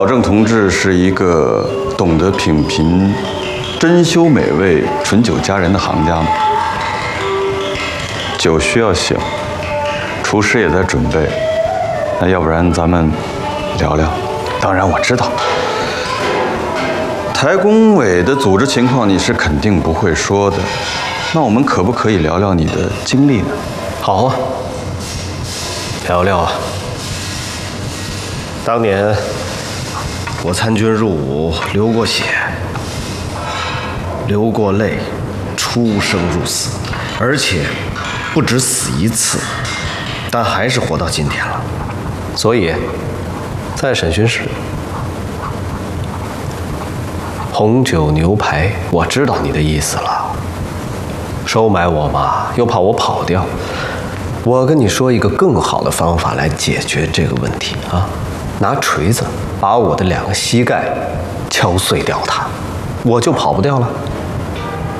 老郑同志是一个懂得品评珍馐美味、醇酒佳人的行家吗？酒需要醒，厨师也在准备。那要不然咱们聊聊？当然我知道，台工委的组织情况你是肯定不会说的。那我们可不可以聊聊你的经历呢？ 好啊，聊聊啊。当年我参军入伍，流过血，流过泪，出生入死，而且不止死一次，但还是活到今天了。所以，在审讯室，红酒牛排，我知道你的意思了。收买我嘛，又怕我跑掉。我跟你说一个更好的方法来解决这个问题啊！拿锤子把我的2个膝盖敲碎掉它，我就跑不掉了。